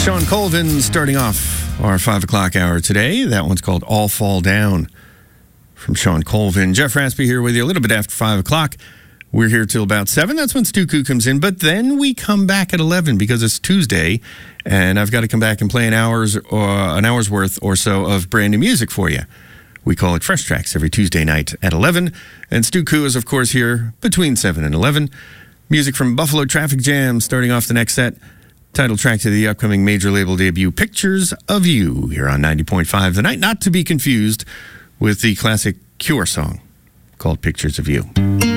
Sean Colvin starting off our 5 o'clock hour today. That one's called All Fall Down from Sean Colvin. Jeff Raspy here with you a little bit after 5 o'clock. We're here till about 7. That's when Stu Koo comes in. But then we come back at 11 because it's Tuesday, and I've got to come back and play an hour's worth or so of brand new music for you. We call it Fresh Tracks every Tuesday night at 11. And Stu Koo is, of course, here between 7 and 11. Music from Buffalo Traffic Jam starting off the next set. Title track to the upcoming major label debut, Pictures of You, here on 90.5 The Night. Not to be confused with the classic Cure song called Pictures of You.